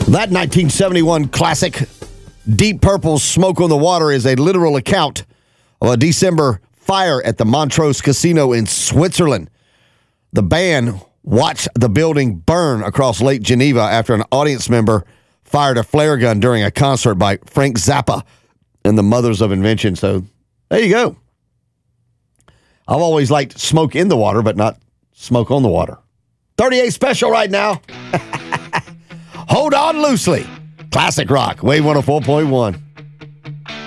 That 1971 classic, Deep Purple's Smoke on the Water, is a literal account of a December fire at the Montreux Casino in Switzerland. The band watched the building burn across Lake Geneva after an audience member fired a flare gun during a concert by Frank Zappa and the Mothers of Invention. So there you go. I've always liked smoke in the water, but not smoke on the water. 38 special right now. Hold on loosely. Classic rock, Wave 104.1.